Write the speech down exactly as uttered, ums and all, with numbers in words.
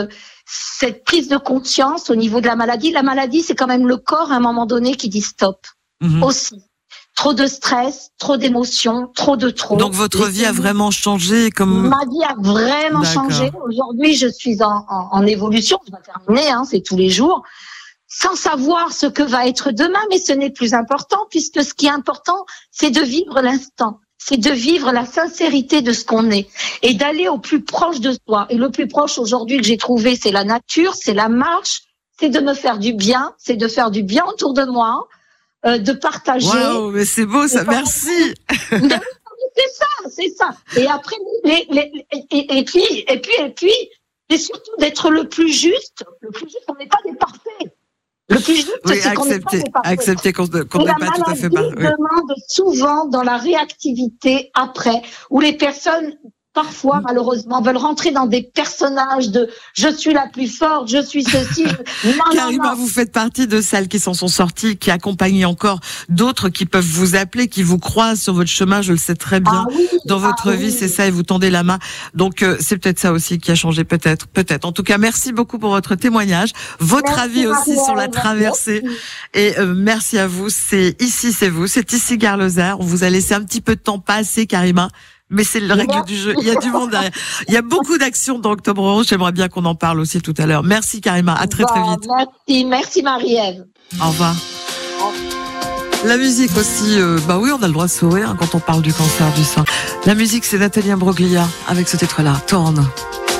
cette prise de conscience au niveau de la maladie. La maladie, c'est quand même le corps à un moment donné qui dit stop. Mmh. Aussi. Trop de stress, trop d'émotions, trop de trop. Donc votre vie a vraiment changé comme... Ma vie a vraiment D'accord. changé. Aujourd'hui, je suis en, en, en évolution. Je vais terminer, hein, c'est tous les jours. Sans savoir ce que va être demain, mais ce n'est plus important, puisque ce qui est important, c'est de vivre l'instant. C'est de vivre la sincérité de ce qu'on est et d'aller au plus proche de soi. Et le plus proche aujourd'hui que j'ai trouvé, c'est la nature, c'est la marche, c'est de me faire du bien, c'est de faire du bien autour de moi, euh, de partager. Waouh, mais c'est beau ça, merci. Mais c'est ça, c'est ça. Et après, les, les, et, et puis, et puis, et puis, et surtout d'être le plus juste. Le plus juste, on n'est pas des parfaits. Le plus juste, oui, c'est qu'on n'est pas des parfaits. Accepter qu'on n'est pas tout à fait parfait. La maladie demande souvent dans la réactivité après, où les personnes, parfois, malheureusement, veulent rentrer dans des personnages de « je suis la plus forte, je suis ceci ». Karima, vous faites partie de celles qui s'en sont sorties, qui accompagnent encore d'autres qui peuvent vous appeler, qui vous croisent sur votre chemin, je le sais très bien. Ah oui, dans votre ah vie, oui. c'est ça, et vous tendez la main. Donc, euh, c'est peut-être ça aussi qui a changé, peut-être. Peut-être. En tout cas, merci beaucoup pour votre témoignage, votre merci avis aussi Marie, sur la traversée. Merci. Et euh, merci à vous. C'est ici, c'est vous. C'est ici, Gare Lozère. On vous a laissé un petit peu de temps passer, Karima. Mais c'est le règle du jeu. Il y a du monde derrière. Il y a beaucoup d'actions dans Octobre Rose. J'aimerais bien qu'on en parle aussi tout à l'heure. Merci Karima. À très très vite. Merci, merci Marie-Ève. Au revoir. La musique aussi, euh, bah oui, on a le droit de sourire hein, quand on parle du cancer du sein. La musique, c'est Nathalie Imbroglia avec ce titre-là, Tourne.